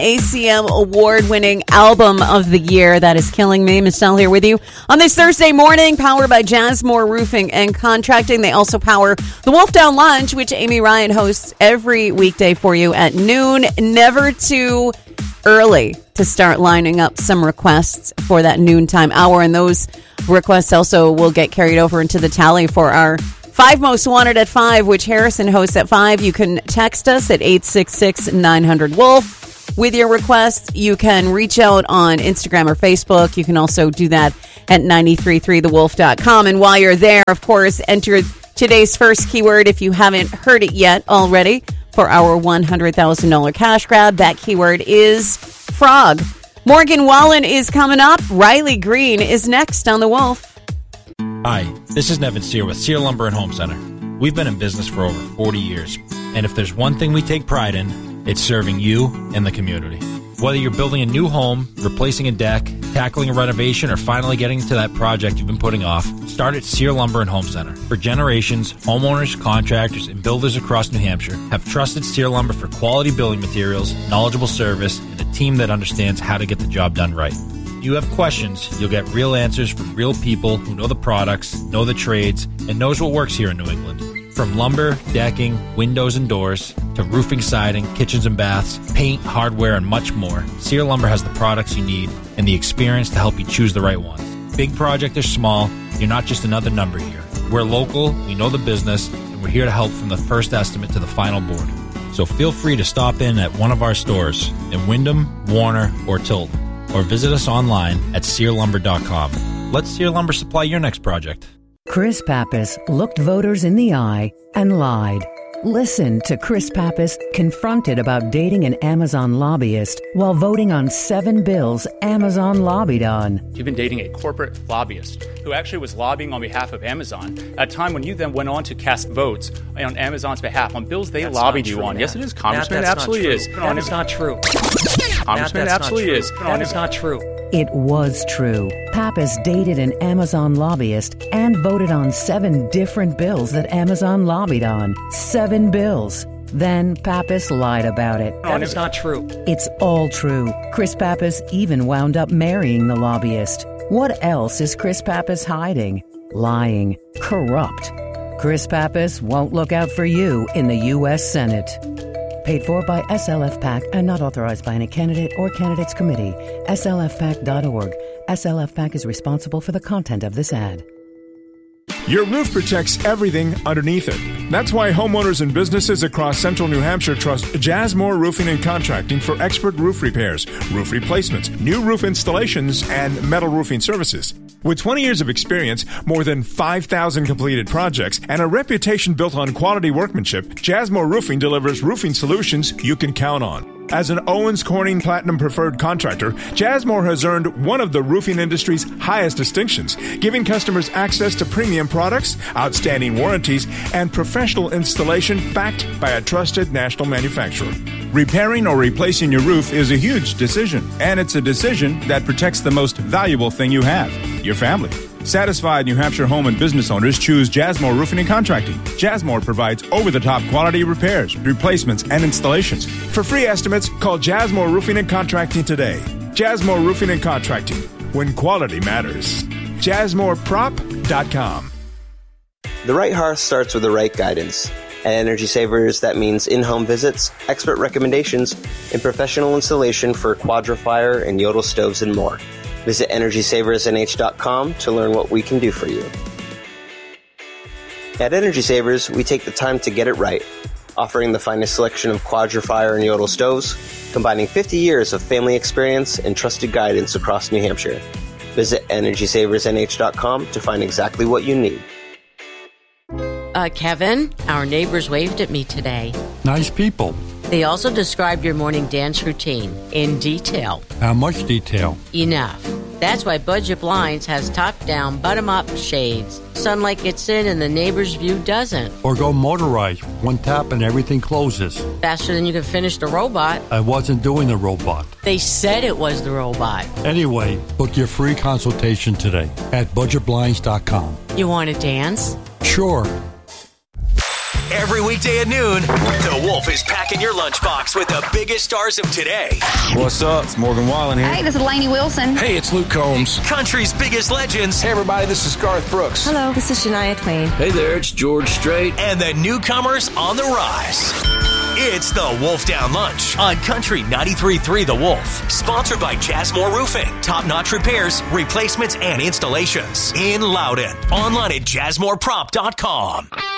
ACM award-winning album of the year. That is Killing Me. Michelle here with you on this Thursday morning, powered by Jasmore Roofing and Contracting. They also power the Wolf Down Lunch, which Amy Ryan hosts every weekday for you at noon. Never too early to start lining up some requests for that noontime hour. And those requests also will get carried over into the tally for our 5 Most Wanted at 5, which Harrison hosts at 5. You can text us at 866-900-WOLF. With your request, you can reach out on Instagram or Facebook. You can also do that at 933thewolf.com. And while you're there, of course, enter today's first keyword if you haven't heard it yet already for our $100,000 cash grab. That keyword is frog. Morgan Wallen is coming up. Riley Green is next on The Wolf. Hi, this is Nevin Sear with Sear Lumber and Home Center. We've been in business for over 40 years, and if there's one thing we take pride in, it's serving you and the community. Whether you're building a new home, replacing a deck, tackling a renovation, or finally getting to that project you've been putting off, start at Sear Lumber and Home Center. For generations, homeowners, contractors, and builders across New Hampshire have trusted Sear Lumber for quality building materials, knowledgeable service, and a team that understands how to get the job done right. If you have questions, you'll get real answers from real people who know the products, know the trades, and knows what works here in New England. From lumber, decking, windows and doors, to roofing, siding, kitchens and baths, paint, hardware, and much more, Sear Lumber has the products you need and the experience to help you choose the right ones. Big project or small, you're not just another number here. We're local, we know the business, and we're here to help from the first estimate to the final board. So feel free to stop in at one of our stores in Wyndham, Warner, or Tilton, or visit us online at SearLumber.com. Let Sear Lumber supply your next project. Chris Pappas looked voters in the eye and lied. Listen to Chris Pappas confronted about dating an Amazon lobbyist while voting on 7 bills Amazon lobbied on. You've been dating a corporate lobbyist who actually was lobbying on behalf of Amazon at a time when you then went on to cast votes on Amazon's behalf on bills they lobbied you on. Yes, it is, Congressman. It absolutely is. That is not true. Congressman, it absolutely is. That is not true. It was true. Pappas dated an Amazon lobbyist and voted on 7 different bills that Amazon lobbied on. 7 bills. Then Pappas lied about it. That is not true. It's all true. Chris Pappas even wound up marrying the lobbyist. What else is Chris Pappas hiding? Lying. Corrupt. Chris Pappas won't look out for you in the U.S. Senate. Paid for by SLF PAC and not authorized by any candidate or candidates committee. SLFPAC.org. SLF PAC is responsible for the content of this ad. Your roof protects everything underneath it. That's why homeowners and businesses across central New Hampshire trust Jasmore Roofing and Contracting for expert roof repairs, roof replacements, new roof installations, and metal roofing services. With 20 years of experience, more than 5,000 completed projects, and a reputation built on quality workmanship, Jasmore Roofing delivers roofing solutions you can count on. As an Owens Corning Platinum Preferred Contractor, Jasmore has earned one of the roofing industry's highest distinctions, giving customers access to premium products, outstanding warranties, and professional installation backed by a trusted national manufacturer. Repairing or replacing your roof is a huge decision, and it's a decision that protects the most valuable thing you have, your family. Satisfied New Hampshire home and business owners choose Jasmore Roofing and Contracting. Jasmore provides over-the-top quality repairs, replacements, and installations. For free estimates, call Jasmore Roofing and Contracting today. Jasmore Roofing and Contracting, when quality matters. JasmoreProp.com. The right hearth starts with the right guidance. At Energy Savers, that means in-home visits, expert recommendations, and professional installation for Quadra-Fire and Yodel stoves and more. Visit EnergySaversNH.com to learn what we can do for you. At Energy Savers, we take the time to get it right, offering the finest selection of Quadra-Fire and Yodel stoves, combining 50 years of family experience and trusted guidance across New Hampshire. Visit EnergySaversNH.com to find exactly what you need. Kevin, our neighbors waved at me today. Nice people. They also described your morning dance routine in detail. How much detail? Enough. That's why Budget Blinds has top-down, bottom-up shades. Sunlight gets in and the neighbor's view doesn't. Or go motorized. One tap and everything closes. Faster than you can finish the robot. I wasn't doing the robot. They said it was the robot. Anyway, book your free consultation today at budgetblinds.com. You want to dance? Sure. Every weekday at noon, The Wolf is packing your lunchbox with the biggest stars of today. What's up? It's Morgan Wallen here. Hey, this is Lainey Wilson. Hey, it's Luke Combs. Country's biggest legends. Hey, everybody, this is Garth Brooks. Hello, this is Shania Twain. Hey there, it's George Strait. And the newcomers on the rise. It's the Wolf Down Lunch on Country 93.3 The Wolf. Sponsored by Jazzmore Roofing. Top-notch repairs, replacements, and installations. In Loudon. Online at jazzmoreprop.com.